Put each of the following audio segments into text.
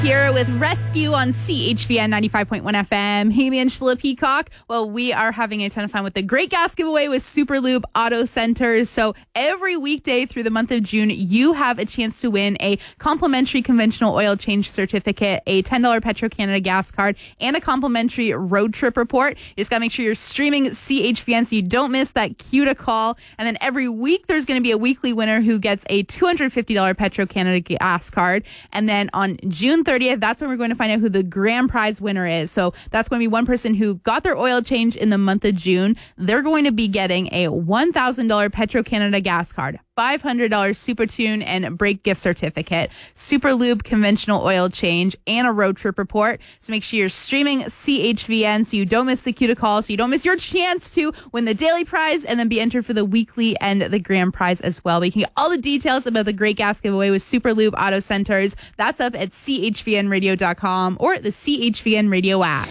Here with Rescue on CHVN 95.1 FM. Hey, Angela Peacock. Well, we are having a ton of fun with the Great Gas Giveaway with Superlube Auto Centers. So every weekday through the month of June, you have a chance to win a complimentary conventional oil change certificate, a $10 Petro-Canada gas card, and a complimentary road trip report. You just got to make sure you're streaming CHVN so you don't miss that cue to call. And then every week, there's going to be a weekly winner who gets a $250 Petro-Canada gas card. And then on June 30th, that's when we're going to find out who the grand prize winner is. So that's going to be one person who got their oil change in the month of June. They're going to be getting a $1,000 Petro-Canada gas card, $500 Super Tune and brake gift certificate, Superlube conventional oil change, and a road trip report. So make sure you're streaming CHVN so you don't miss the cue to call, so you don't miss your chance to win the daily prize and then be entered for the weekly and the grand prize as well. But you can get all the details about the Great Gas Giveaway with Superlube Auto Centers. That's up at chvnradio.com or the CHVN Radio app.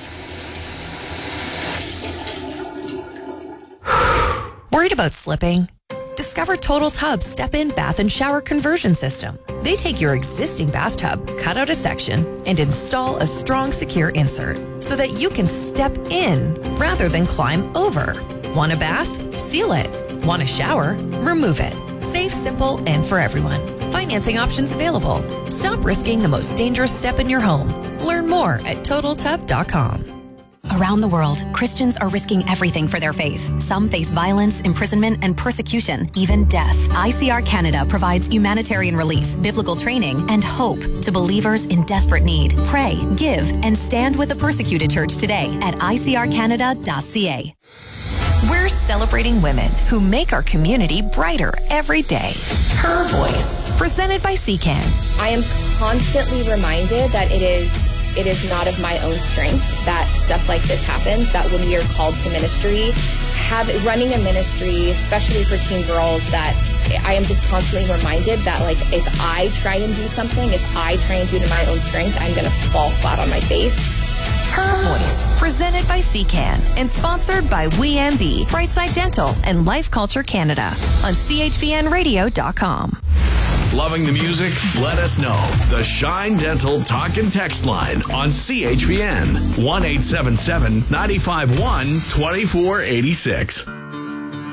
Worried about slipping? Discover Total Tub Step-In Bath and Shower Conversion System. They take your existing bathtub, cut out a section, and install a strong, secure insert so that you can step in rather than climb over. Want a bath? Seal it. Want a shower? Remove it. Safe, simple, and for everyone. Financing options available. Stop risking the most dangerous step in your home. Learn more at TotalTub.com. Around the world, Christians are risking everything for their faith. Some face violence, imprisonment, and persecution, even death. ICR Canada provides humanitarian relief, biblical training, and hope to believers in desperate need. Pray, give, and stand with the persecuted church today at icrcanada.ca. We're celebrating women who make our community brighter every day. Her Voice, presented by CCAN. I am constantly reminded that it is not of my own strength that stuff like this happens, that when we are called to ministry, running a ministry, especially for teen girls, that I am just constantly reminded that, like, if I try and do something, if I try and do it in my own strength, I'm going to fall flat on my face. Her Voice, presented by CCAN and sponsored by WeMB, Brightside Dental, and Life Culture Canada on chvnradio.com. Loving the music? Let us know. The Shine Dental Talk and Text line on CHVN 1-877-951-2486.